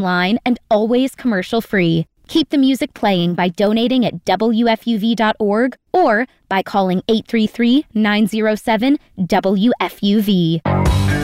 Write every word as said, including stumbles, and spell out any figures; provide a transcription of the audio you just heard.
line and always commercial-free. Keep the music playing by donating at W F U V dot org or by calling eight three three, nine zero seven, W F U V.